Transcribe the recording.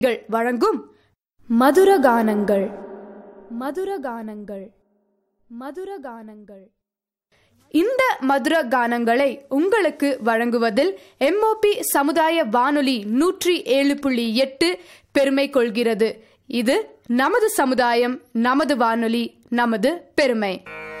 வழங்கும் மதுரகானங்கள் மதுரகானங்கள் மதுரகானங்கள். இந்த மதுர கானங்களை உங்களுக்கு வழங்குவதில் எம்ஓபி சமுதாய வானொலி 107.8 பெருமை கொள்கிறது. இது நமது சமுதாயம், நமது வானொலி, நமது பெருமை.